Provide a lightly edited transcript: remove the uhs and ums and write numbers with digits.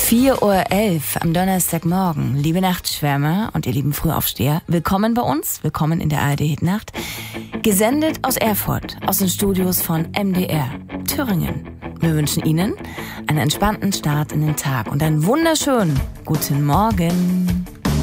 4:11 Uhr am Donnerstagmorgen. Liebe Nachtschwärmer und ihr lieben Frühaufsteher, willkommen bei uns, willkommen in der ARD-Hitnacht. Gesendet aus Erfurt, aus den Studios von MDR Thüringen. Wir wünschen Ihnen einen entspannten Start in den Tag und einen wunderschönen guten Morgen.